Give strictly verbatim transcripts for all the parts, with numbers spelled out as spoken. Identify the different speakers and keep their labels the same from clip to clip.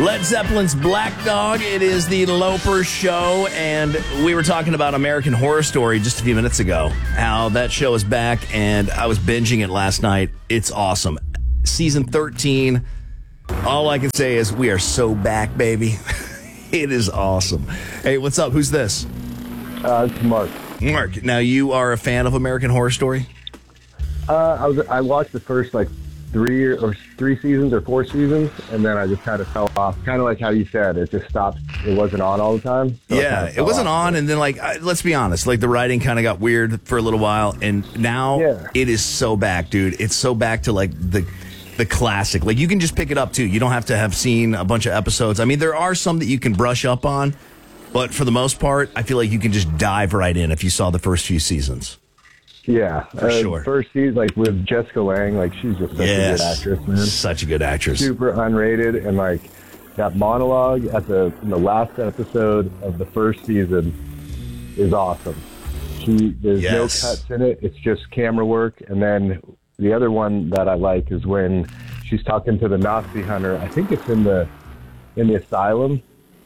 Speaker 1: Led Zeppelin's Black Dog. It is the Loper Show, and we were talking about American Horror Story just a few minutes ago, how that show is back, and I was binging it last night. It's awesome. Season thirteen, all I can say is we are so back, baby. It is awesome. Hey, what's up? Who's this?
Speaker 2: Uh, it's Mark.
Speaker 1: Mark, now you are a fan of American Horror Story?
Speaker 2: Uh, I was I watched the first like three or, or three seasons or four seasons, and then I just kind of fell off. Kind of like how you said, it just stopped. It wasn't on all the time. So
Speaker 1: yeah,
Speaker 2: it,
Speaker 1: it wasn't
Speaker 2: off.
Speaker 1: on, and then like I, let's be honest, like the writing kind of got weird for a little while, and now
Speaker 2: Yeah.
Speaker 1: it is so back, dude. It's so back to like the the classic. Like you can just pick it up too. You don't have to have seen a bunch of episodes. I mean, there are some that you can brush up on, but for the most part, I feel like you can just dive right in if you saw the first few seasons.
Speaker 2: Yeah,
Speaker 1: For
Speaker 2: uh,
Speaker 1: sure.
Speaker 2: First season, like with Jessica Lange, like she's just such
Speaker 1: Yes.
Speaker 2: a good actress, man.
Speaker 1: Such a good actress.
Speaker 2: Super unrated, and like that monologue at the in the last episode of the first season is awesome. She there's
Speaker 1: Yes.
Speaker 2: no cuts in it; it's just camera work. And then the other one that I like is when she's talking to the Nazi hunter. I think it's in the in the asylum,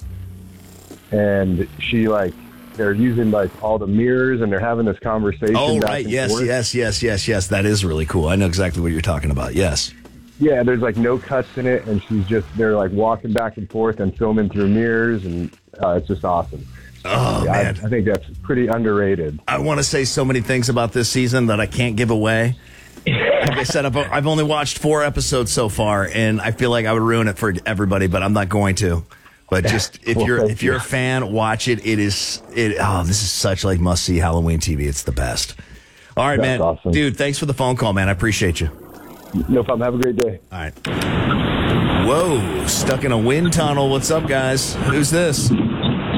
Speaker 2: and she like they're using like all the mirrors, and they're having this conversation.
Speaker 1: Oh,
Speaker 2: back
Speaker 1: right.
Speaker 2: and
Speaker 1: Yes,
Speaker 2: forth.
Speaker 1: yes, yes, yes, yes. That is really cool. I know exactly what you're talking about. Yes.
Speaker 2: Yeah, there's like no cuts in it, and she's just they're like walking back and forth and filming through mirrors, and uh, it's just awesome.
Speaker 1: Oh,
Speaker 2: Yeah, I,
Speaker 1: man.
Speaker 2: I think that's pretty underrated.
Speaker 1: I want to say so many things about this season that I can't give away. Like I said, I've, I've only watched four episodes so far, and I feel like I would ruin it for everybody, but I'm not going to. But just if
Speaker 2: Well,
Speaker 1: you're
Speaker 2: thank
Speaker 1: if you're
Speaker 2: you.
Speaker 1: a fan, watch it. It is it. Oh, this is such like must see Halloween T V. It's the best. All right,
Speaker 2: That's
Speaker 1: man,
Speaker 2: awesome.
Speaker 1: dude. Thanks for the phone call, man. I appreciate you.
Speaker 2: No problem. Have a great day.
Speaker 1: All right. Whoa, stuck in a wind tunnel. What's up, guys? Who's this?
Speaker 3: This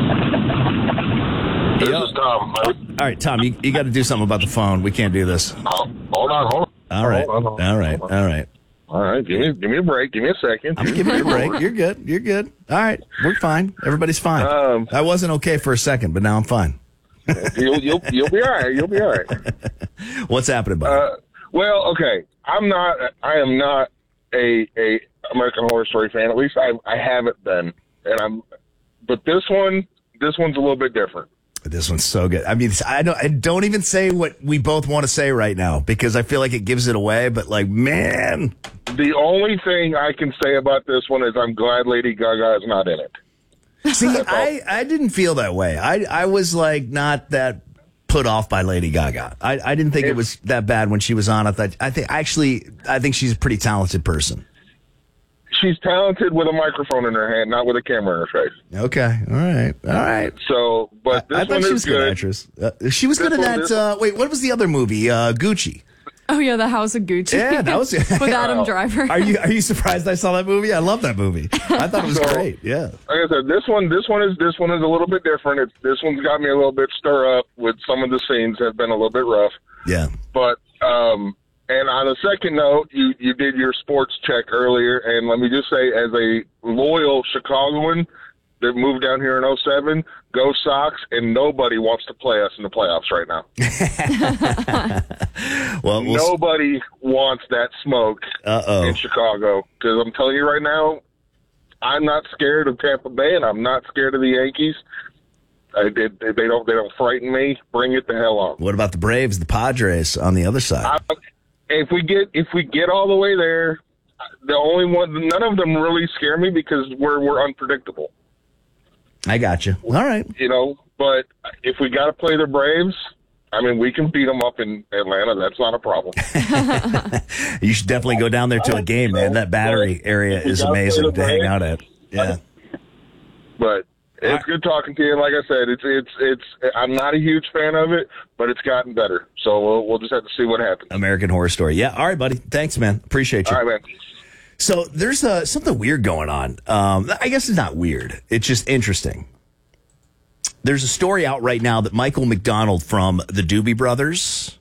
Speaker 1: Yo.
Speaker 3: is Tom.
Speaker 1: All right, Tom, you, you got to do something about the phone. We can't do this.
Speaker 3: Oh, hold on, hold on.
Speaker 1: All right,
Speaker 3: Hold on, hold on,
Speaker 1: all right,
Speaker 3: hold on.
Speaker 1: all right.
Speaker 3: All right, give me give me a break. Give me a second.
Speaker 1: I'm giving you a break. You're good. You're good. All right, we're fine. Everybody's fine.
Speaker 3: Um,
Speaker 1: I wasn't okay for a second, but now I'm fine.
Speaker 3: you'll, you'll you'll be all right. You'll be all right.
Speaker 1: What's happening, buddy?
Speaker 3: Uh, well, okay. I'm not. I am not a a American Horror Story fan. At least I I haven't been, and I'm. But this one, this one's a little bit different.
Speaker 1: This one's so good. I mean, I don't, I don't even say what we both want to say right now because I feel like it gives it away. But like, man,
Speaker 3: The only thing I can say about this one is I'm glad Lady Gaga is not in it.
Speaker 1: see, I, I didn't feel that way. I, I was like not that put off by Lady Gaga. I, I didn't think it was that bad when she was on. I thought, I think actually, I think she's a pretty talented person.
Speaker 3: She's talented with a microphone in her hand, not with a camera in her face.
Speaker 1: Okay, all right, all right.
Speaker 3: So, but this
Speaker 1: I
Speaker 3: one
Speaker 1: thought she
Speaker 3: is
Speaker 1: was a good
Speaker 3: good.
Speaker 1: actress. Uh, she was
Speaker 3: This
Speaker 1: good in
Speaker 3: one
Speaker 1: that.
Speaker 3: is-
Speaker 1: Uh, wait, what was the other movie? Uh, Gucci.
Speaker 4: Oh yeah, the House of Gucci.
Speaker 1: Yeah, that was-
Speaker 4: with Adam Driver.
Speaker 1: Are you are you surprised I saw that movie? I love that movie. I thought it was
Speaker 3: So-
Speaker 1: great. Yeah.
Speaker 3: Like I said, this one, this one is this one is a little bit different. It's, this one's got me a little bit stir up with some of the scenes have been a little bit rough.
Speaker 1: Yeah.
Speaker 3: But um, and on a second note, you you did your sports check earlier, and let me just say, as a loyal Chicagoan that moved down here in oh seven, go Sox, and nobody wants to play us in the playoffs right now.
Speaker 1: Well, we'll s-
Speaker 3: Nobody wants that smoke
Speaker 1: Uh-oh.
Speaker 3: in Chicago, because I'm telling you right now, I'm not scared of Tampa Bay, and I'm not scared of the Yankees. I, they, they don't they don't frighten me. Bring it the hell on.
Speaker 1: What about the Braves, the Padres on the other side?
Speaker 3: I, if we get if we get all the way there, the only one none of them really scare me because we're we're unpredictable,
Speaker 1: I got you. All right.
Speaker 3: you know. But if we got to play the Braves, I mean, we can beat them up in Atlanta. That's not a problem.
Speaker 1: You should definitely go down there to a game, man. That Battery area is amazing to hang out at. Yeah.
Speaker 3: But it's good talking to you. And like I said, it's it's it's. I'm not a huge fan of it, but it's gotten better. So we'll we'll just have to see what happens.
Speaker 1: American Horror Story. Yeah. All right, buddy. Thanks, man. Appreciate you.
Speaker 3: All right, man.
Speaker 1: So there's uh, something weird going on. Um, I guess it's not weird. It's just interesting. There's a story out right now that Michael McDonald from the Doobie Brothers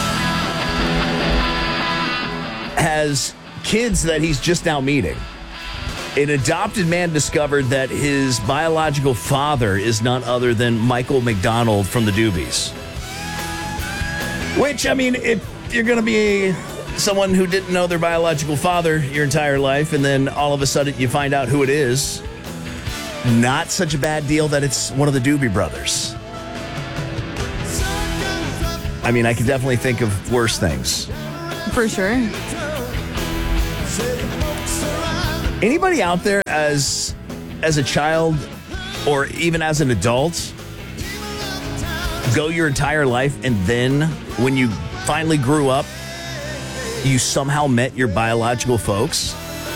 Speaker 1: has kids that he's just now meeting. An adopted man discovered that his biological father is none other than Michael McDonald from the Doobies. Which, I mean, if you're going to be someone who didn't know their biological father your entire life, and then all of a sudden you find out who it is. Not such a bad deal that it's one of the Doobie Brothers. I mean, I can definitely think of worse things.
Speaker 4: For sure.
Speaker 1: Anybody out there as as a child or even as an adult go your entire life and then when you finally grew up, you somehow met your biological folks?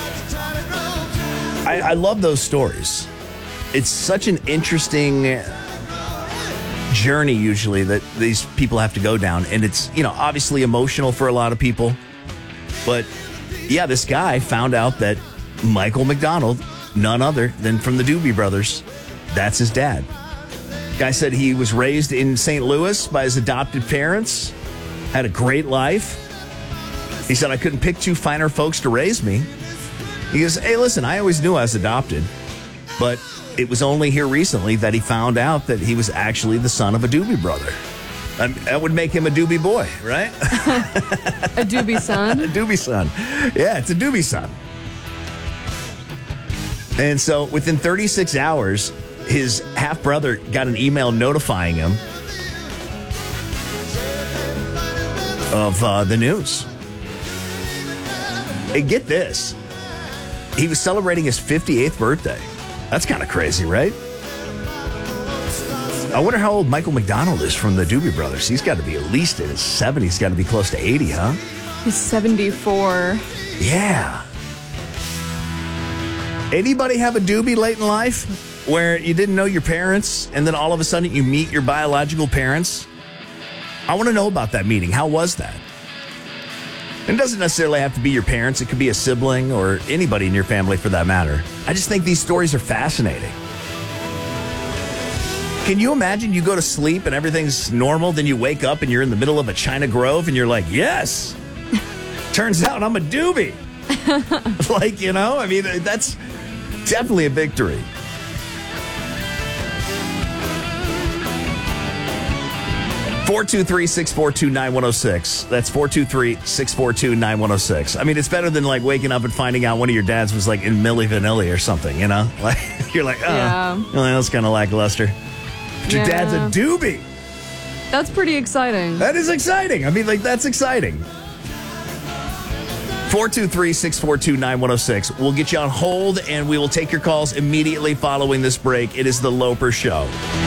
Speaker 1: I, I love those stories. It's such an interesting journey usually that these people have to go down. And it's, you know, obviously emotional for a lot of people. But yeah, this guy found out that Michael McDonald, none other than from the Doobie Brothers, that's his dad. Guy said he was raised in Saint Louis by his adopted parents, had a great life. He said, I couldn't pick two finer folks to raise me. He goes, hey, listen, I always knew I was adopted, but it was only here recently that he found out that he was actually the son of a Doobie Brother. Um, that would make him a Doobie boy, right?
Speaker 4: A Doobie son?
Speaker 1: A Doobie son. Yeah, it's a Doobie son. And so within thirty-six hours, his half-brother got an email notifying him of uh, the news. And get this. He was celebrating his fifty-eighth birthday. That's kind of crazy, right? I wonder how old Michael McDonald is from the Doobie Brothers. He's got to be at least in his seventies. He's got to be close to eighty, huh?
Speaker 4: He's seventy-four.
Speaker 1: Yeah. Anybody have a doobie late in life where you didn't know your parents and then all of a sudden you meet your biological parents? I want to know about that meeting. How was that? It doesn't necessarily have to be your parents. It could be a sibling or anybody in your family for that matter. I just think these stories are fascinating. Can you imagine you go to sleep and everything's normal, then you wake up and you're in the middle of a China Grove and you're like, yes, turns out I'm a doobie. Like, you know, I mean, that's definitely a victory. four two three, six four two, nine one zero six. That's four two three, six four two, nine one zero six. I mean, it's better than like waking up and finding out one of your dads was like in Milli Vanilli or something, you know? Like, you're like, oh,
Speaker 4: yeah.
Speaker 1: Well, that's kind of lackluster. But your
Speaker 4: Yeah.
Speaker 1: dad's a doobie.
Speaker 4: That's pretty exciting.
Speaker 1: That is exciting. I mean, like, that's exciting. four two three, six four two, nine one zero six. We'll get you on hold, and we will take your calls immediately following this break. It is The Loper Show.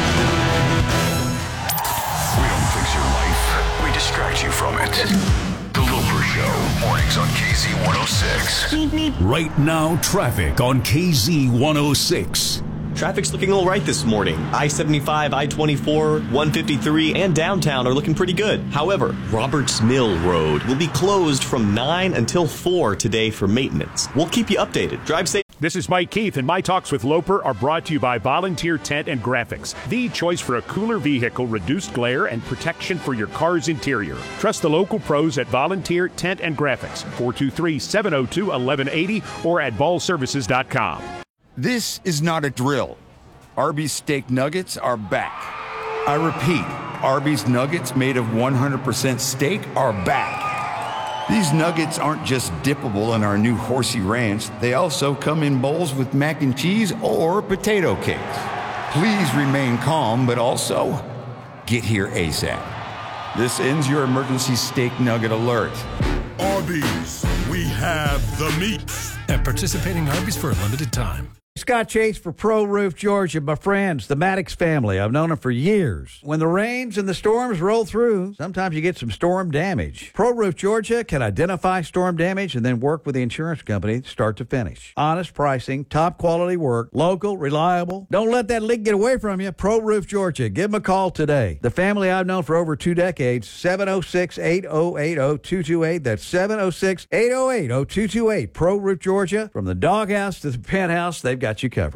Speaker 5: We don't fix your life. We distract you from it. The Loper Show. Mornings on K Z one oh six.
Speaker 6: Right now, traffic on K Z one oh six.
Speaker 7: Traffic's looking all right this morning. I seventy-five, I twenty-four, one fifty-three, and downtown are looking pretty good. However, Roberts Mill Road will be closed from nine until four today for maintenance. We'll keep you updated. Drive safe.
Speaker 8: This is Mike Keith, and my talks with Loper are brought to you by Volunteer Tent and Graphics, the choice for a cooler vehicle, reduced glare, and protection for your car's interior. Trust the local pros at Volunteer Tent and Graphics, four two three, seven oh two, eleven eighty, or at ball services dot com.
Speaker 9: This is not a drill. Arby's steak nuggets are back. I repeat, Arby's nuggets made of one hundred percent steak are back. These nuggets aren't just dippable in our new Horsey Ranch. They also come in bowls with mac and cheese or potato cakes. Please remain calm, but also get here ASAP. This ends your emergency steak nugget alert.
Speaker 10: Arby's, we have the meats.
Speaker 11: At participating Arby's for a limited time.
Speaker 12: Scott Chase for Pro Roof Georgia. My friends, the Maddox family. I've known them for years. When the rains and the storms roll through, sometimes you get some storm damage. Pro Roof Georgia can identify storm damage and then work with the insurance company start to finish. Honest pricing, top quality work, local, reliable. Don't let that leak get away from you. Pro Roof Georgia. Give them a call today. The family I've known for over two decades, seven oh six, eight oh eight, oh two two eight. That's seven oh six, eight oh eight, oh two two eight. Pro Roof Georgia. From the doghouse to the penthouse, they've got you covered.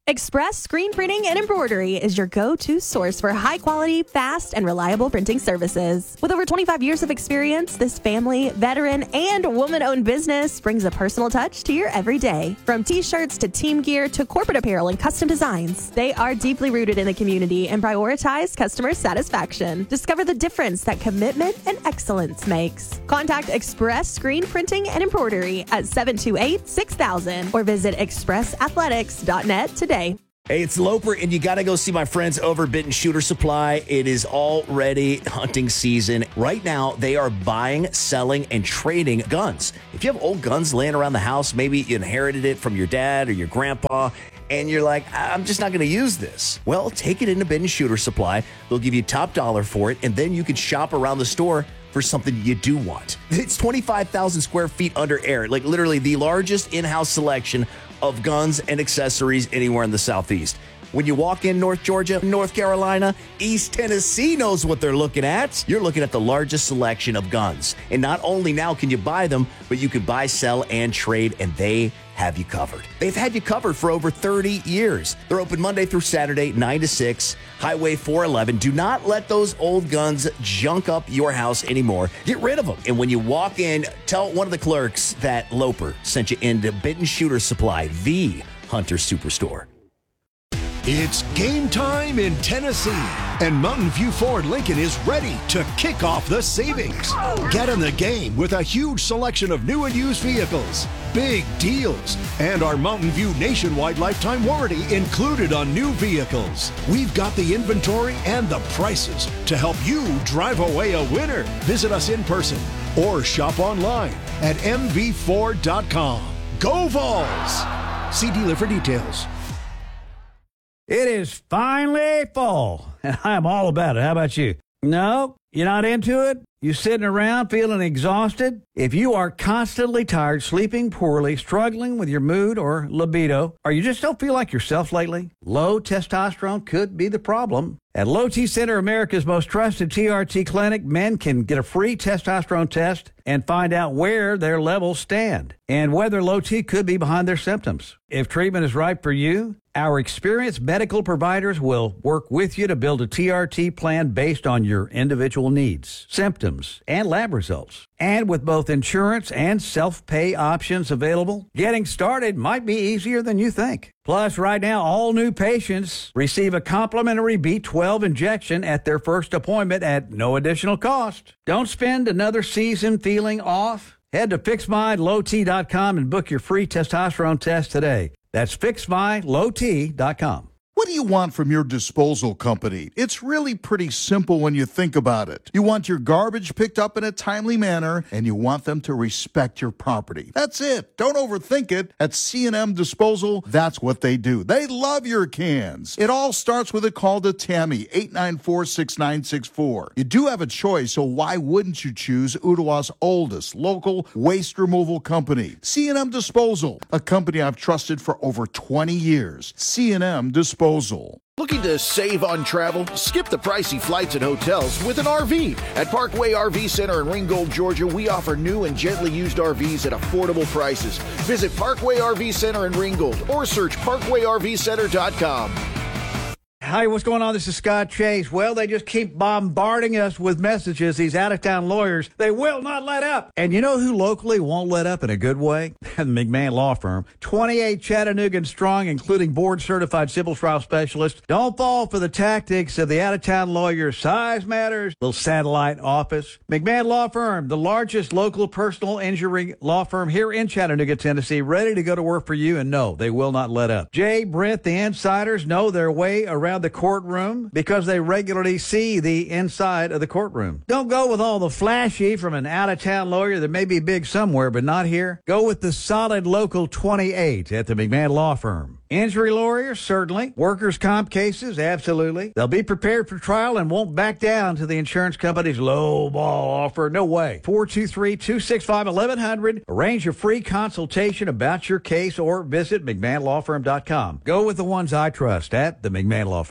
Speaker 13: Express Screen Printing and Embroidery is your go-to source for high-quality, fast, and reliable printing services. With over twenty-five years of experience, this family, veteran, and woman-owned business brings a personal touch to your everyday. From t-shirts to team gear to corporate apparel and custom designs, they are deeply rooted in the community and prioritize customer satisfaction. Discover the difference that commitment and excellence makes. Contact Express Screen Printing and Embroidery at seven two eight, six thousand or visit express athletics dot net today.
Speaker 1: Hey, it's Loper, and you got to go see my friends over at Benton Shooter Supply. It is already hunting season. Right now, they are buying, selling, and trading guns. If you have old guns laying around the house, maybe you inherited it from your dad or your grandpa, and you're like, I'm just not going to use this. Well, take it into Benton Shooter Supply. They'll give you top dollar for it, and then you can shop around the store for something you do want. It's twenty-five thousand square feet under air, like literally the largest in-house selection of guns and accessories anywhere in the Southeast. When you walk in North Georgia, North Carolina, East Tennessee knows what they're looking at. You're looking at the largest selection of guns. And not only now can you buy them, but you can buy, sell, and trade, and they have you covered. They've had you covered for over thirty years. They're open Monday through Saturday, nine to six, Highway four eleven. Do not let those old guns junk up your house anymore. Get rid of them. And when you walk in, tell one of the clerks that Loper sent you into Benton Shooter Supply, the Hunter Superstore.
Speaker 14: It's game time in Tennessee, and Mountain View Ford Lincoln is ready to kick off the savings. Get in the game with a huge selection of new and used vehicles, big deals, and our Mountain View nationwide lifetime warranty included on new vehicles. We've got the inventory and the prices to help you drive away a winner. Visit us in person or shop online at m v ford dot com. Go Vols! See dealer for details.
Speaker 12: It is finally fall, and I'm all about it. How about you? No? You're not into it? You sitting around feeling exhausted? If you are constantly tired, sleeping poorly, struggling with your mood or libido, or you just don't feel like yourself lately, low testosterone could be the problem. At Low T Center, America's most trusted T R T clinic, men can get a free testosterone test and find out where their levels stand and whether low T could be behind their symptoms. If treatment is right for you, our experienced medical providers will work with you to build a T R T plan based on your individual needs, symptoms, and lab results. And with both insurance and self-pay options available, getting started might be easier than you think. Plus, right now, all new patients receive a complimentary B twelve injection at their first appointment at no additional cost. Don't spend another season feeling off. Head to fix my low t dot com and book your free testosterone test today. That's fix my low t dot com.
Speaker 15: What do you want from your disposal company? It's really pretty simple when you think about it. You want your garbage picked up in a timely manner, and you want them to respect your property. That's it. Don't overthink it. At C and M Disposal, that's what they do. They love your cans. It all starts with a call to Tammy, eight nine four, six nine six four. You do have a choice, so why wouldn't you choose Ottawa's oldest local waste removal company? C and M Disposal, a company I've trusted for over twenty years. C and M Disposal.
Speaker 16: Looking to save on travel? Skip the pricey flights and hotels with an R V. At Parkway R V Center in Ringgold, Georgia, we offer new and gently used R Vs at affordable prices. Visit Parkway R V Center in Ringgold or search parkway r v center dot com.
Speaker 12: Hi, what's going on? This is Scott Chase. Well, they just keep bombarding us with messages, these out-of-town lawyers. They will not let up. And you know who locally won't let up in a good way? The McMahon Law Firm. twenty-eight Chattanooga strong, including board-certified civil trial specialists. Don't fall for the tactics of the out-of-town lawyers. Size matters. Little satellite office. McMahon Law Firm, the largest local personal injury law firm here in Chattanooga, Tennessee, ready to go to work for you, and no, they will not let up. Jay, Brent, the insiders know their way around the courtroom because they regularly see the inside of the courtroom. Don't go with all the flashy from an out-of-town lawyer that may be big somewhere but not here. Go with the solid local twenty-eight at the McMahon Law Firm. Injury lawyers, certainly. Workers' comp cases, absolutely. They'll be prepared for trial and won't back down to the insurance company's low ball offer. No way. four two three, two six five, one one zero zero. Arrange a free consultation about your case or visit mcmahon law firm dot com. Go with the ones I trust at the McMahon Law Firm.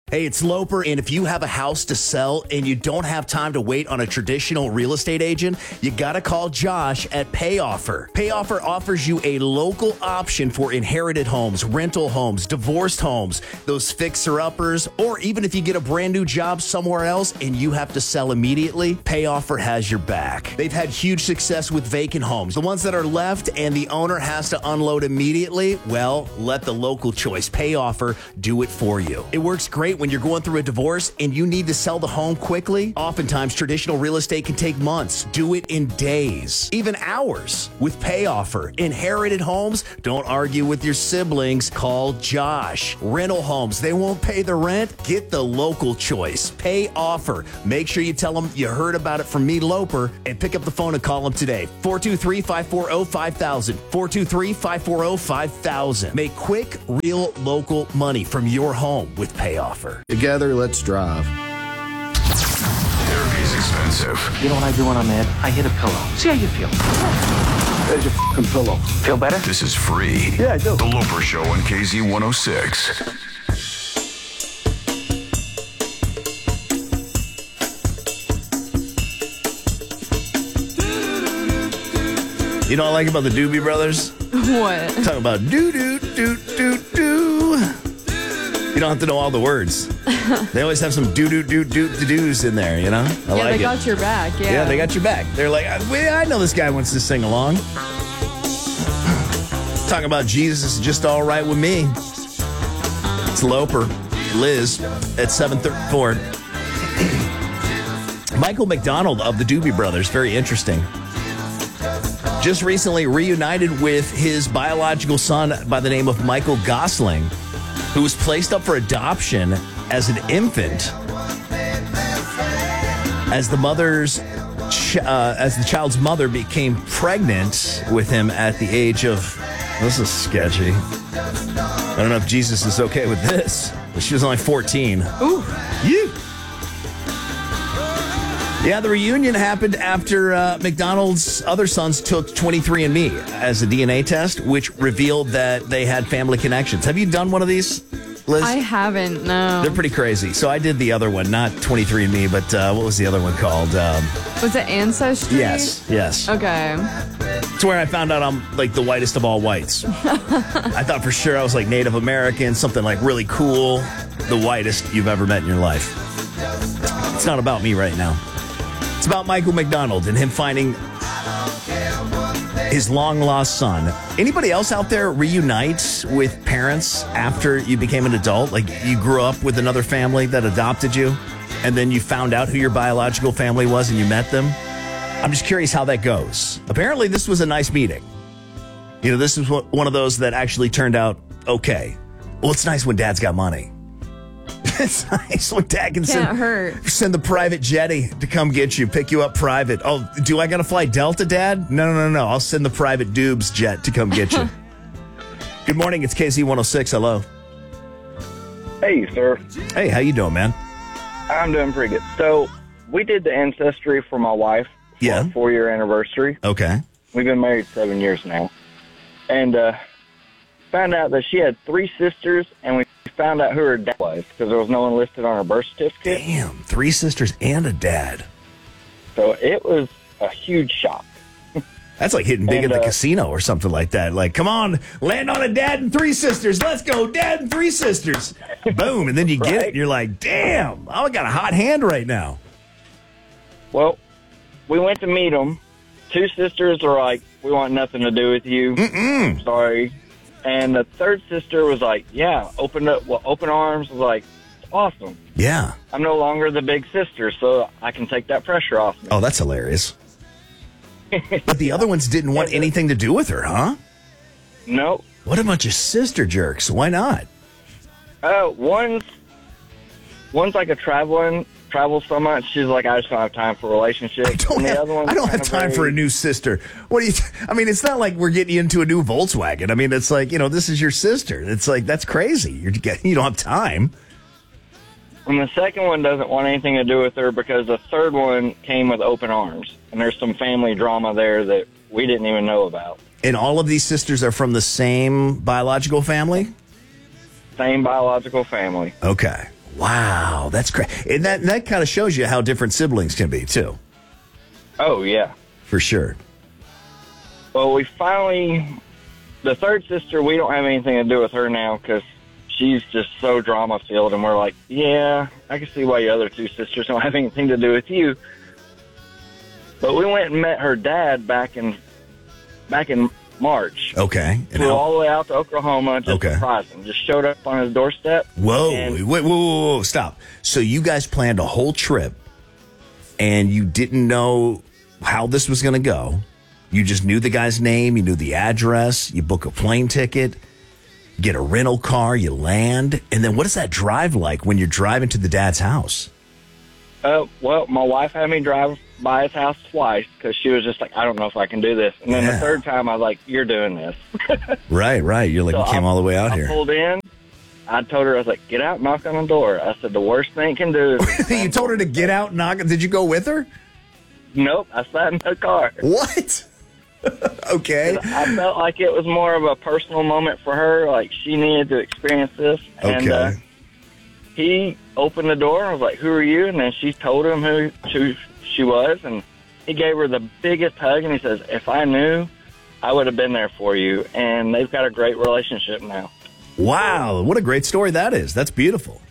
Speaker 1: Hey, it's Loper, and if you have a house to sell and you don't have time to wait on a traditional real estate agent, you gotta call Josh at PayOffer. PayOffer offers you a local option for inherited homes, rental homes, divorced homes, those fixer-uppers, or even if you get a brand new job somewhere else and you have to sell immediately, PayOffer has your back. They've had huge success with vacant homes. The ones that are left and the owner has to unload immediately, well, let the local choice, PayOffer, do it for you. It works great when you're going through a divorce and you need to sell the home quickly. Oftentimes, traditional real estate can take months. Do it in days, even hours with PayOffer. Inherited homes, don't argue with your siblings. Call Josh. Rental homes, they won't pay the rent. Get the local choice. PayOffer. Make sure you tell them you heard about it from me, Loper, and pick up the phone and call them today. four two three, five four zero, five thousand. four two three, five four zero, five thousand. Make quick, real, local money from your home with PayOffer.
Speaker 17: Together, let's drive.
Speaker 5: Therapy's expensive.
Speaker 18: You know what I do when I'm mad? I hit a pillow. See how you feel.
Speaker 17: There's your fucking pillow.
Speaker 18: Feel better?
Speaker 5: This is free.
Speaker 17: Yeah, I do.
Speaker 5: The Loper Show on K Z one oh six.
Speaker 1: You know what I like about the Doobie Brothers?
Speaker 4: What?
Speaker 1: Talking about doo doo doo doo doo. You don't have to know all the words. They always have some doo doo doo doo doos in there, you know? I
Speaker 4: yeah,
Speaker 1: like
Speaker 4: they
Speaker 1: it.
Speaker 4: got your back. Yeah.
Speaker 1: Yeah, they got your back. They're like, I know this guy wants to sing along. Talking about Jesus is just all right with me. It's Loper, Liz at seven thirty-four. Michael McDonald of the Doobie Brothers, very interesting. Just recently reunited with his biological son by the name of Michael Gosling, who was placed up for adoption as an infant. As the mother's, ch- uh, as the child's mother became pregnant with him at the age of, this is sketchy. I don't know if Jesus is okay with this, but she was only fourteen.
Speaker 4: Ooh.
Speaker 1: You. Yeah, the reunion happened after uh, McDonald's other sons took twenty-three and me as a D N A test, which revealed that they had family connections. Have you done one of these, Liz?
Speaker 4: I haven't, no.
Speaker 1: They're pretty crazy. So I did the other one, not twenty-three and me, but uh, what was the other one called? Um,
Speaker 4: Was it Ancestry?
Speaker 1: yes, yes.
Speaker 4: Okay.
Speaker 1: It's where I found out I'm like the whitest of all whites. I thought for sure I was like Native American, something like really cool, the whitest you've ever met in your life. It's not about me right now. It's about Michael McDonald and him finding his long-lost son. Anybody else out there reunite with parents after you became an adult? Like you grew up with another family that adopted you, and then you found out who your biological family was and you met them? I'm just curious how that goes. Apparently, this was a nice meeting. You know, this is one of those that actually turned out okay. Well, it's nice when Dad's got money. It's nice when Dad can
Speaker 4: Can't
Speaker 1: send,
Speaker 4: hurt.
Speaker 1: send the private jetty to come get you, pick you up private. Oh, do I got to fly Delta, Dad? No, no, no, no. I'll send the private Dubes jet to come get you. Good morning. It's K Z one oh six. Hello.
Speaker 19: Hey, sir.
Speaker 1: Hey, how you doing, man?
Speaker 19: I'm doing pretty good. So we did the ancestry for my wife for
Speaker 1: Yeah.
Speaker 19: our four-year anniversary.
Speaker 1: Okay.
Speaker 19: We've been married seven years now. And uh, found out that she had three sisters, and we found out who her dad was because there was no one listed on her birth certificate.
Speaker 1: Damn, three sisters and a dad.
Speaker 19: So it was a huge shock.
Speaker 1: That's like hitting big
Speaker 19: And,
Speaker 1: at the
Speaker 19: uh,
Speaker 1: casino or something like that. Like, come on, land on a dad and three sisters. Let's go, dad and three sisters. Boom. And then you get it, and you're like, damn, I got a hot hand right now.
Speaker 19: Well, we went to meet them. Two sisters are like, we want nothing to do with you.
Speaker 1: Mm-mm.
Speaker 19: Sorry. And the third sister was like, yeah, open up, well, open arms. Was like, awesome.
Speaker 1: Yeah.
Speaker 19: I'm no longer the big sister, so I can take that pressure off me.
Speaker 1: Oh, that's hilarious. But the other ones didn't want anything to do with her, huh?
Speaker 19: Nope.
Speaker 1: What a bunch of sister jerks. Why not?
Speaker 19: Uh, one's, one's like a traveling, travels so much, she's like, I just don't have time for relationships. I
Speaker 1: don't, have, I don't have time very... for a new sister. What do you, th- I mean, it's not like we're getting you into a new Volkswagen. I mean, it's like, you know, this is your sister. It's like, that's crazy. You're getting, you don't have time.
Speaker 19: And the second one doesn't want anything to do with her because the third one came with open arms. And there's some family drama there that we didn't even know about.
Speaker 1: And all of these sisters are from the same biological family?
Speaker 19: Same biological family.
Speaker 1: Okay. Wow, that's great. And that, that kind of shows you how different siblings can be, too.
Speaker 19: Oh, yeah.
Speaker 1: For sure.
Speaker 19: Well, we finally, the third sister, we don't have anything to do with her now because she's just so drama-filled, and we're like, yeah, I can see why your other two sisters don't have anything to do with you. But we went and met her dad back in back in March.
Speaker 1: Okay. And
Speaker 19: Flew
Speaker 1: how-
Speaker 19: all the way out to Oklahoma just
Speaker 1: Okay.
Speaker 19: to surprise him. Just showed up on his doorstep.
Speaker 1: Whoa,
Speaker 19: and-
Speaker 1: wait, whoa, whoa, whoa, stop. So you guys planned a whole trip, and you didn't know how this was going to go. You just knew the guy's name, you knew the address, you book a plane ticket, get a rental car, you land, and then what is that drive like when you're driving to the dad's house?
Speaker 19: Uh, well, my wife had me drive by his house twice because she was just like, I don't know if I can do this. And then
Speaker 1: Yeah.
Speaker 19: the third time, I was like, you're doing this.
Speaker 1: Right, right. You're like,
Speaker 19: So
Speaker 1: you came
Speaker 19: I-
Speaker 1: all the way out
Speaker 19: I
Speaker 1: here.
Speaker 19: pulled in. I told her, I was like, get out, knock on the door. I said, the worst thing it can do is...
Speaker 1: You told her to get out, knock. Did you go with her?
Speaker 19: Nope, I sat in the car.
Speaker 1: What? Okay.
Speaker 19: I felt like it was more of a personal moment for her. Like, she needed to experience this. And,
Speaker 1: Okay.
Speaker 19: uh, he opened the door. I was like, who are you? And then she told him who, who she was. And he gave her the biggest hug. And he says, if I knew, I would have been there for you. And they've got a great relationship now.
Speaker 1: Wow, what a great story that is. That's beautiful.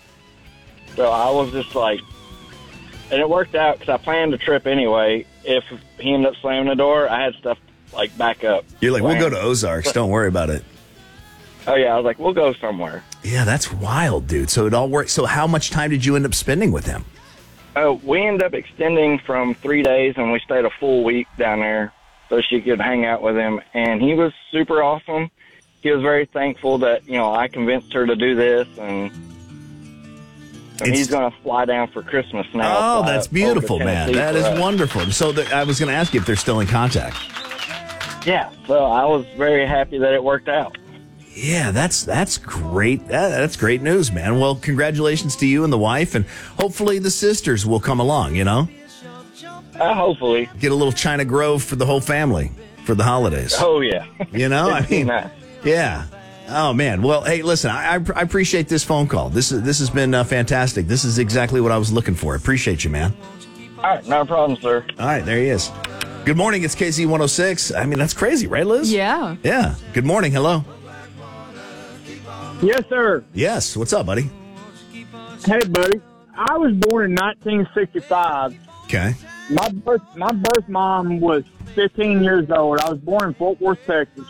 Speaker 19: So I was just like, and it worked out because I planned the trip anyway. If he ended up slamming the door, I had stuff like back up.
Speaker 1: You're like, we'll go to
Speaker 19: planned.
Speaker 1: Ozarks. Don't worry about it.
Speaker 19: Oh, yeah. I was like, we'll go somewhere.
Speaker 1: Yeah, that's wild, dude. So it all worked. So how much time did you end up spending with him?
Speaker 19: Oh, we ended up extending from three days, and we stayed a full week down there so she could hang out with him. And he was super awesome. He was very thankful that, you know, I convinced her to do this, and, and he's going to fly down for Christmas now.
Speaker 1: Oh,
Speaker 19: fly
Speaker 1: that's
Speaker 19: over to
Speaker 1: beautiful, man.
Speaker 19: Tennessee
Speaker 1: That
Speaker 19: for
Speaker 1: is
Speaker 19: us.
Speaker 1: wonderful. So the, I was going to ask you if they're still in contact.
Speaker 19: Yeah, so I was very happy that it worked out.
Speaker 1: Yeah, that's that's great. That, that's great news, man. Well, congratulations to you and the wife, and hopefully the sisters will come along, you know?
Speaker 19: Uh, hopefully.
Speaker 1: Get a little China Grove for the whole family for the holidays.
Speaker 19: Oh, yeah.
Speaker 1: You know, I
Speaker 19: It'd be
Speaker 1: mean,
Speaker 19: nice.
Speaker 1: yeah. Oh man. Well, hey, listen, I, I I appreciate this phone call. This is this has been uh, fantastic. This is exactly what I was looking for. I appreciate you, man.
Speaker 19: All right, no problem, sir.
Speaker 1: All right, there he is. Good morning. It's K C one oh six. I mean, that's crazy, right, Liz?
Speaker 4: Yeah.
Speaker 1: Yeah. Good morning. Hello.
Speaker 20: Yes, sir.
Speaker 1: Yes. What's up, buddy?
Speaker 20: Hey, buddy. I was born in nineteen sixty-five.
Speaker 1: Okay.
Speaker 20: My birth, my birth mom was fifteen years old. I was born in Fort Worth, Texas.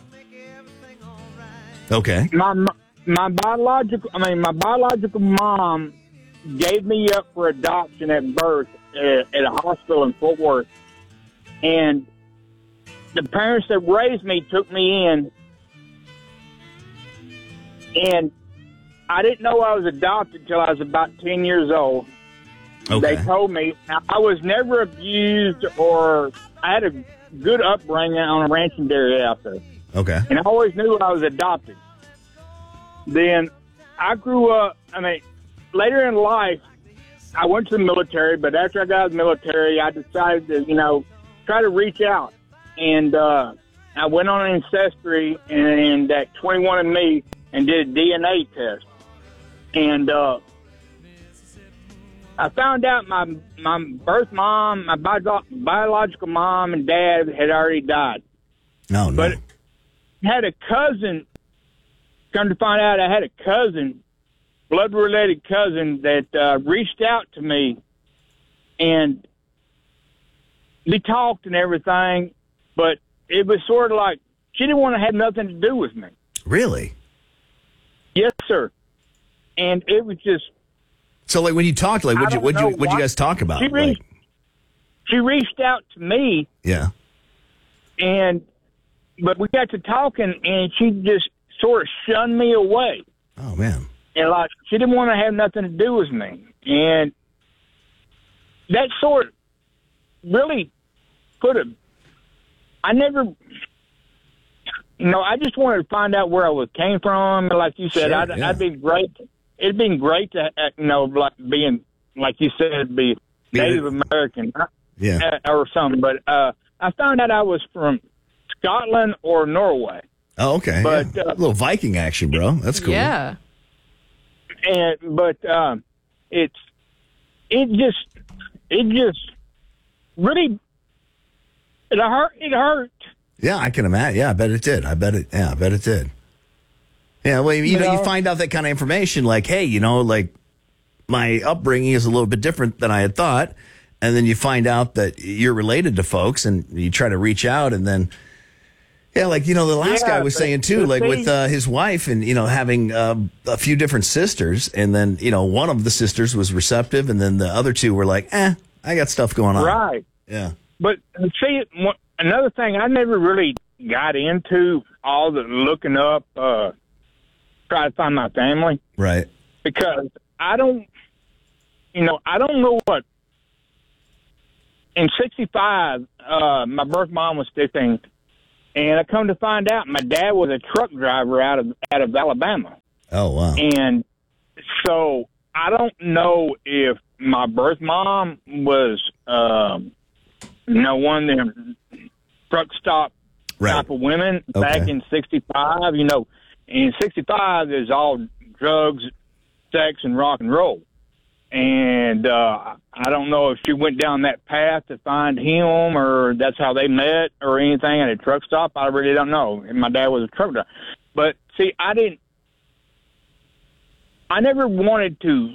Speaker 1: Okay.
Speaker 20: My my biological, I mean, my biological mom gave me up for adoption at birth at, at a hospital in Fort Worth, and the parents that raised me took me in, and I didn't know I was adopted till I was about ten years old.
Speaker 1: Okay.
Speaker 20: They told me I was never abused, or I had a good upbringing on a ranch and dairy out there.
Speaker 1: Okay.
Speaker 20: And I always knew I was adopted. Then I grew up, I mean, later in life, I went to the military, but after I got out of the military, I decided to, you know, try to reach out. And uh, I went on Ancestry and that twenty-one and me and did a D N A test. And uh, I found out my my birth mom, my bio- biological mom and dad had already died.
Speaker 1: No, no.
Speaker 20: But had a cousin, come to find out I had a cousin, blood-related cousin, that uh, reached out to me, and we talked and everything, but it was sort of like she didn't want to have nothing to do with me.
Speaker 1: Really?
Speaker 20: Yes, sir. And it was just...
Speaker 1: So, like, when you talked, like, what'd you, what'd you, what'd you guys talk about?
Speaker 20: She reached,
Speaker 1: Like,
Speaker 20: she reached out to me,
Speaker 1: yeah.
Speaker 20: and but we got to talking, and she just sort of shunned me away.
Speaker 1: Oh, man.
Speaker 20: And, like, she didn't want to have nothing to do with me. And that sort of really put a... I never... You know, I just wanted to find out where I was came from. Like you said,
Speaker 1: Sure,
Speaker 20: I'd,
Speaker 1: yeah.
Speaker 20: I'd be great. It'd been great to, uh, you know, like being, like you said, be
Speaker 1: Be-
Speaker 20: Native American
Speaker 1: Yeah.
Speaker 20: uh, or something. But uh, I found out I was from Scotland or Norway.
Speaker 1: Oh, okay.
Speaker 20: But,
Speaker 1: yeah.
Speaker 20: uh,
Speaker 1: A little Viking action, bro. That's cool.
Speaker 4: Yeah.
Speaker 20: and but um, it's it just it just really it hurt. It hurt.
Speaker 1: Yeah, I can imagine. Yeah, I bet it did. I bet it. Yeah, I bet it did. Yeah, well, you, you know, know, you find out that kind of information, like, hey, you know, like my upbringing is a little bit different than I had thought, and then you find out that you're related to folks, and you try to reach out, and then. Yeah, like, you know, the last yeah, guy was saying, too, like thing, with uh, his wife and, you know, having uh, a few different sisters. And then, you know, one of the sisters was receptive. And then the other two were like, eh, I got stuff going on.
Speaker 20: Right.
Speaker 1: Yeah.
Speaker 20: But see, another thing, I never really got into all the looking up, uh, try to find my family.
Speaker 1: Right.
Speaker 20: Because I don't, you know, I don't know what. In sixty-five, uh, my birth mom was fifteen. And I come to find out, my dad was a truck driver out of out of Alabama.
Speaker 1: Oh, wow.
Speaker 20: And so I don't know if my birth mom was, um, you know, one of them truck stop
Speaker 1: right.
Speaker 20: type of women
Speaker 1: okay.
Speaker 20: back in sixty-five. You know, in sixty-five, there's all drugs, sex, and rock and roll. And uh, I don't know if she went down that path to find him or that's how they met or anything at a truck stop. I really don't know. And my dad was a truck driver. But, see, I didn't – I never wanted to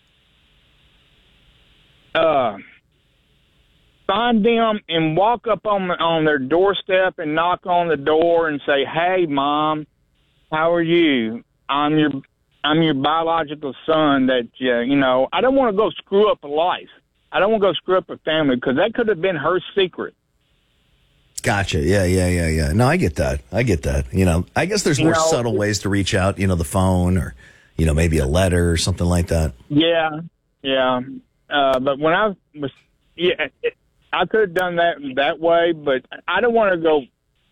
Speaker 20: uh, find them and walk up on, on their doorstep and knock on the door and say, hey, Mom, how are you? I'm your – I'm your biological son that, uh, you know, I don't want to go screw up a life. I don't want to go screw up a family because that could have been her secret.
Speaker 1: Gotcha. Yeah, yeah, yeah, yeah. No, I get that. I get that. You know, I guess there's
Speaker 20: you
Speaker 1: more
Speaker 20: know,
Speaker 1: subtle ways to reach out, you know, the phone or, you know, maybe a letter or something like that.
Speaker 20: Yeah, yeah. Uh, but when I was, yeah, it, I could have done that that way, but I don't want to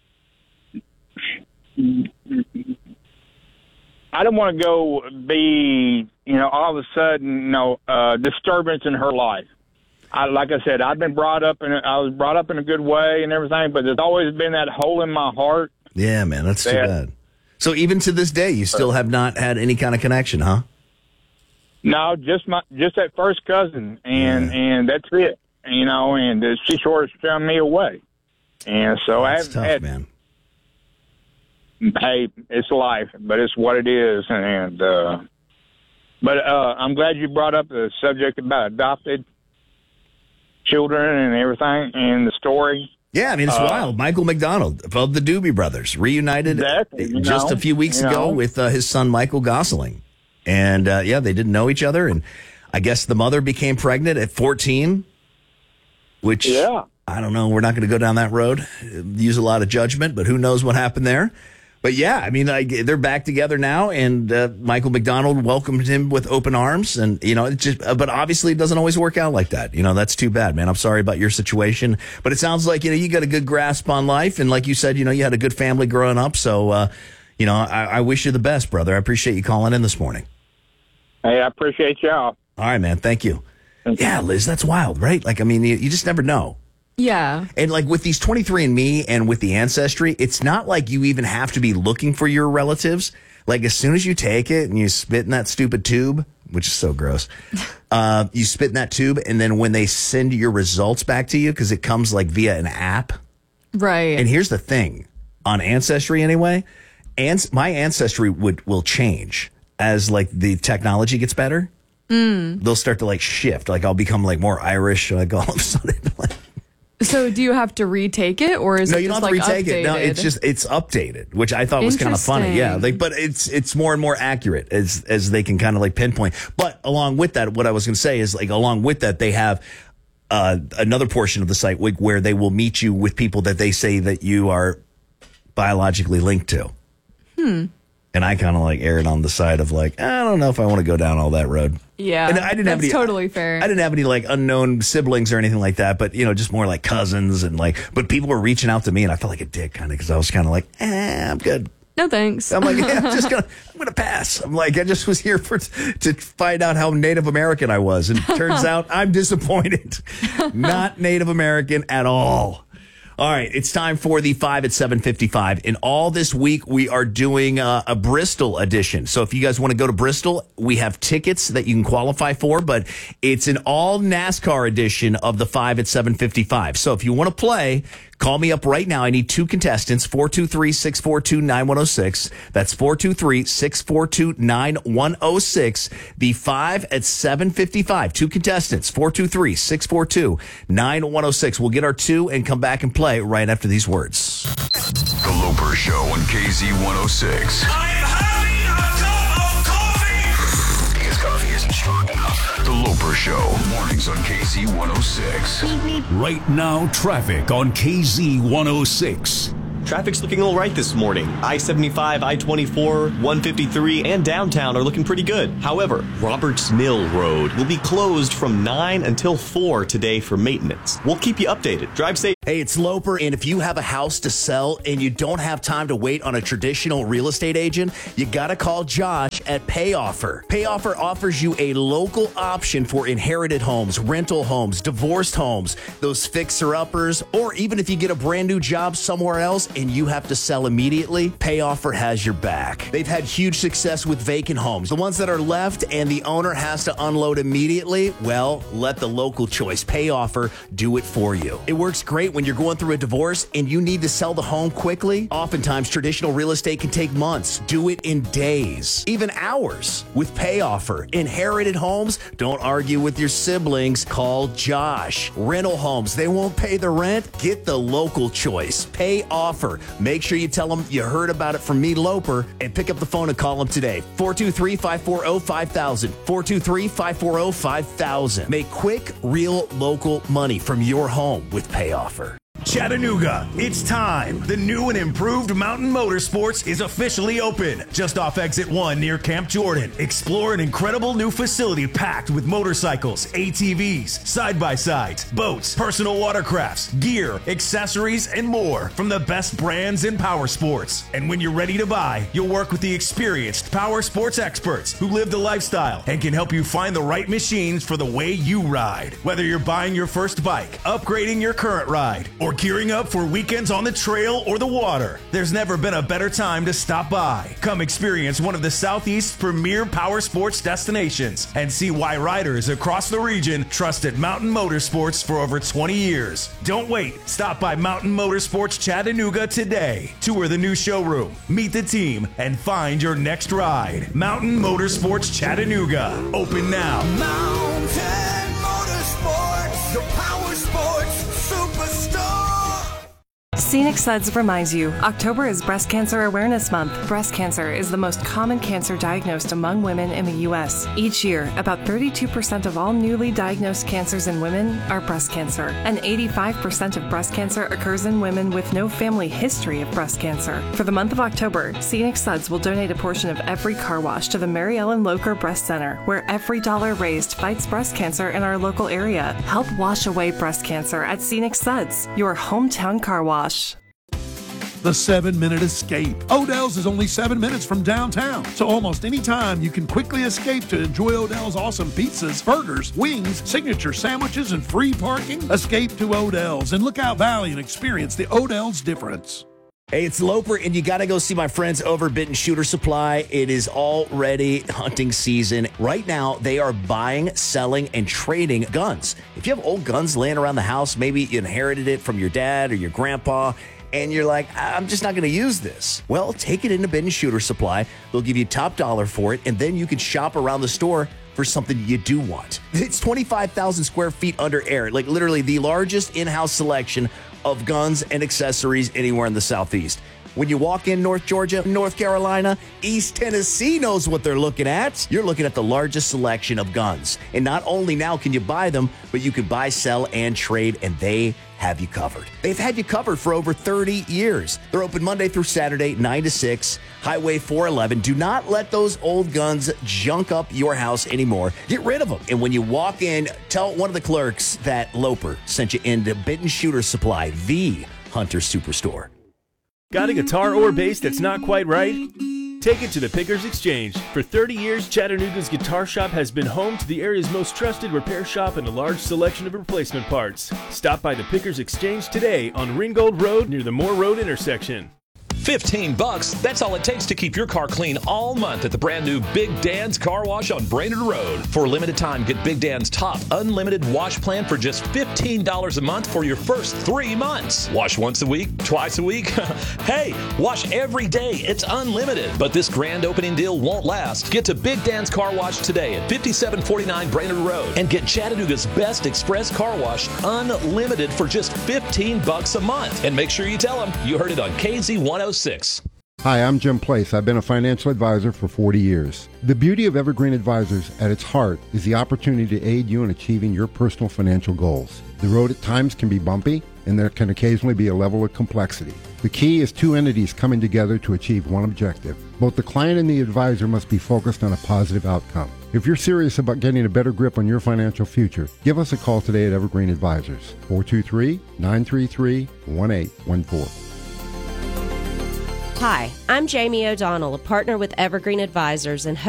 Speaker 20: go... I don't want to go be, you know, all of a sudden, you know, uh, disturbance in her life. I, like I said, I've been brought up in, a, I was brought up in a good way and everything, but there's always been that hole in my heart.
Speaker 1: Yeah, man, that's that, too bad. So even to this day, you still have not had any kind of connection, huh?
Speaker 20: No, just my, just that first cousin, and yeah. and that's it. You know, and uh, she sort of shunned me away, and so I haven't
Speaker 1: tough,
Speaker 20: had.
Speaker 1: Man.
Speaker 20: Hey, it's life, but it's what it is, and uh, but uh, I'm glad you brought up the subject about adopted children and everything, and the story.
Speaker 1: Yeah, I mean, it's uh, wild. Michael McDonald of the Doobie Brothers reunited
Speaker 20: exactly,
Speaker 1: just
Speaker 20: know,
Speaker 1: a few weeks ago
Speaker 20: know.
Speaker 1: with uh, his son Michael Gosling, and uh, yeah, they didn't know each other, and I guess the mother became pregnant at fourteen, which
Speaker 20: yeah.
Speaker 1: I don't know. We're not going to go down that road. Use a lot of judgment, but who knows what happened there. But yeah, I mean, like, they're back together now, and uh, Michael McDonald welcomed him with open arms, and you know, it just. Uh, but obviously, it doesn't always work out like that. You know, that's too bad, man. I'm sorry about your situation, but it sounds like you know you got a good grasp on life, and like you said, you know, you had a good family growing up. So, uh, you know, I, I wish you the best, brother. I appreciate you calling in this morning.
Speaker 20: Hey, I appreciate y'all.
Speaker 1: All right, man. Thank you. Thank yeah, Liz, that's wild, right? Like, I mean, you, you just never know.
Speaker 4: Yeah.
Speaker 1: And like with these twenty-three and me and with the Ancestry, it's not like you even have to be looking for your relatives. Like as soon as you take it and you spit in that stupid tube, which is so gross, uh, you spit in that tube, and then when they send your results back to you, because it comes like via an app.
Speaker 4: Right.
Speaker 1: And here's the thing, on Ancestry anyway, and my Ancestry would will change as like the technology gets better.
Speaker 4: Mm.
Speaker 1: They'll start to like shift. Like I'll become like more Irish, like all of a sudden. Like,
Speaker 4: so do you have to retake it, or is
Speaker 1: no,
Speaker 4: it
Speaker 1: you
Speaker 4: just
Speaker 1: don't have to
Speaker 4: like
Speaker 1: retake
Speaker 4: updated?
Speaker 1: it. No, it's just it's updated, which I thought was kind of funny. Yeah, like, but it's it's more and more accurate as as they can kind of like pinpoint. But along with that, what I was going to say is like along with that, they have uh, another portion of the site where they will meet you with people that they say that you are biologically linked to.
Speaker 4: Hmm.
Speaker 1: And I kind of like erred on the side of like, I don't know if I want to go down all that road.
Speaker 4: Yeah,
Speaker 1: and I didn't
Speaker 4: that's
Speaker 1: have any,
Speaker 4: totally fair.
Speaker 1: I didn't have any like unknown siblings or anything like that, but you know, just more like cousins and like, but people were reaching out to me and I felt like a dick kind of because I was kind of like, eh, I'm good.
Speaker 4: No thanks.
Speaker 1: I'm like, yeah, I'm just gonna, I'm gonna pass. I'm like, I just was here for to find out how Native American I was, and it turns out I'm disappointed. Not Native American at all. All right, it's time for the five at seven fifty-five. And all this week, we are doing uh, a Bristol edition. So if you guys want to go to Bristol, we have tickets that you can qualify for, but it's an all NASCAR edition of the five at seven fifty-five. So if you want to play, call me up right now. I need two contestants, four two three, six four two, nine one oh six. That's four two three, six four two, nine one oh six. The five at seven fifty-five. Two contestants, four two three, six four two, nine one oh six. We'll get our two and come back and play right after these words.
Speaker 5: The Loper Show on K Z one oh six. I'm having a cup of coffee. His coffee isn't strong enough. The Loper Show, mornings on K Z one oh six.
Speaker 6: Right now, traffic on K Z one oh six.
Speaker 7: Traffic's looking all right this morning. I seventy-five, I twenty-four, one fifty-three, and downtown are looking pretty good. However, Roberts Mill Road will be closed from nine until four today for maintenance. We'll keep you updated. Drive safe.
Speaker 1: Hey, it's Loper, and if you have a house to sell and you don't have time to wait on a traditional real estate agent, you gotta call Josh at PayOffer. PayOffer offers you a local option for inherited homes, rental homes, divorced homes, those fixer-uppers, or even if you get a brand new job somewhere else and you have to sell immediately, PayOffer has your back. They've had huge success with vacant homes. The ones that are left and the owner has to unload immediately, well, let the local choice, PayOffer, do it for you. It works great when you're going through a divorce and you need to sell the home quickly. Oftentimes, traditional real estate can take months. Do it in days, even hours with PayOffer. Inherited homes, don't argue with your siblings. Call Josh. Rental homes, they won't pay the rent. Get the local choice, PayOffer. Make sure you tell them you heard about it from me, Loper, and pick up the phone and call them today. four two three, five four zero, five thousand. four two three, five four zero, five thousand. Make quick, real, local money from your home with PayOffer.
Speaker 21: Chattanooga, it's time. The new and improved Mountain Motorsports is officially open. Just off Exit one near Camp Jordan. Explore an incredible new facility packed with motorcycles, A T Vs, side-by-sides, boats, personal watercrafts, gear, accessories, and more from the best brands in power sports. And when you're ready to buy, you'll work with the experienced power sports experts who live the lifestyle and can help you find the right machines for the way you ride. Whether you're buying your first bike, upgrading your current ride, or gearing up for weekends on the trail or the water, there's never been a better time to stop by. Come experience one of the Southeast's premier power sports destinations and see why riders across the region trusted Mountain Motorsports for over twenty years. Don't wait. Stop by Mountain Motorsports Chattanooga today. Tour the new showroom, meet the team, and find your next ride. Mountain Motorsports Chattanooga. Open now.
Speaker 10: Mountain Motorsports, your power sports superstar.
Speaker 22: Scenic Suds reminds you, October is Breast Cancer Awareness Month. Breast cancer is the most common cancer diagnosed among women in the U S. Each year, about thirty-two percent of all newly diagnosed cancers in women are breast cancer, and eighty-five percent of breast cancer occurs in women with no family history of breast cancer. For the month of October, Scenic Suds will donate a portion of every car wash to the Mary Ellen Locher Breast Center, where every dollar raised fights breast cancer in our local area. Help wash away breast cancer at Scenic Suds, your hometown car wash.
Speaker 23: The seven-minute escape. Odell's is only seven minutes from downtown, so almost any time you can quickly escape to enjoy Odell's awesome pizzas, burgers, wings, signature sandwiches, and free parking. Escape to Odell's in Lookout Valley and experience the Odell's difference.
Speaker 1: Hey, it's Loper, and you got to go see my friends over at Benton Shooter Supply. It is already hunting season. Right now, they are buying, selling, and trading guns. If you have old guns laying around the house, maybe you inherited it from your dad or your grandpa, and you're like, I'm just not going to use this. Well, take it into Benton Shooter Supply. They'll give you top dollar for it, and then you can shop around the store for something you do want. It's twenty-five thousand square feet under air, like literally the largest in-house selection of guns and accessories anywhere in the Southeast. When you walk in North Georgia, North Carolina, East Tennessee knows what they're looking at. You're looking at the largest selection of guns. And not only now can you buy them, but you can buy, sell, and trade, and they have you covered. They've had you covered for over thirty years. They're open Monday through Saturday, nine to six, Highway four eleven. Do not let those old guns junk up your house anymore. Get rid of them. And when you walk in, tell one of the clerks that Loper sent you into Benton Shooter Supply, the Hunter Superstore.
Speaker 24: Got a guitar or bass that's not quite right?
Speaker 2: Take it to the Pickers Exchange. For thirty years, Chattanooga's Guitar Shop has been home to the area's most trusted repair shop and a large selection of replacement parts. Stop by the Pickers Exchange today on Ringgold Road near the Moore Road intersection.
Speaker 3: fifteen bucks, that's all it takes to keep your car clean all month at the brand new Big Dan's Car Wash on Brainerd Road. For a limited time, get Big Dan's top unlimited wash plan for just fifteen dollars a month for your first three months. Wash once a week, twice a week. Hey, wash every day. It's unlimited. But this grand opening deal won't last. Get to Big Dan's Car Wash today at fifty-seven forty-nine Brainerd Road and get Chattanooga's best express car wash unlimited for just fifteen bucks a month. And make sure you tell them you heard it on K Z one oh six.
Speaker 8: Hi, I'm Jim Place. I've been a financial advisor for forty years. The beauty of Evergreen Advisors at its heart is the opportunity to aid you in achieving your personal financial goals. The road at times can be bumpy, and there can occasionally be a level of complexity. The key is two entities coming together to achieve one objective. Both the client and the advisor must be focused on a positive outcome. If you're serious about getting a better grip on your financial future, give us a call today at Evergreen Advisors, four two three, nine three three, one eight one four.
Speaker 24: Hi, I'm Jamie O'Donnell, a partner with Evergreen Advisors and